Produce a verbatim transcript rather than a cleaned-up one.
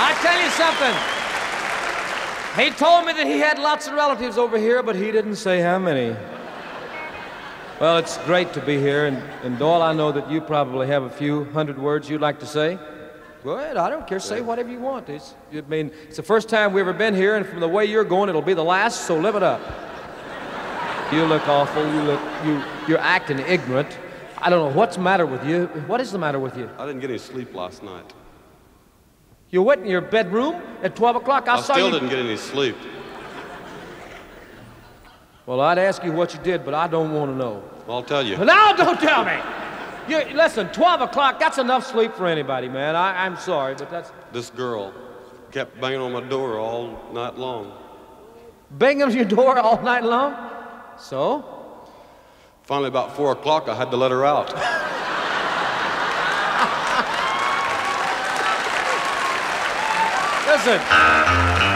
I tell you something. He told me that he had lots of relatives over here, but he didn't say how many. Well, it's great to be here, and, and Doyle, I know that you probably have a few hundred words you'd like to say. Go ahead, I don't care. Say whatever you want. It's, I mean, it's the first time we've ever been here, and from the way you're going, it'll be the last, so live it up. You look awful. You look, you, you're acting ignorant. I don't know what's the matter with you. What is the matter with you? I didn't get any sleep last night. You went in your bedroom at twelve o'clock? I, I saw still you... didn't get any sleep. Well, I'd ask you what you did, but I don't want to know. I'll tell you. No, don't tell me! You, listen, twelve o'clock, that's enough sleep for anybody, man. I, I'm sorry, but that's... This girl kept banging on my door all night long. Banging on your door all night long? So? Finally, about four o'clock, I had to let her out. Listen.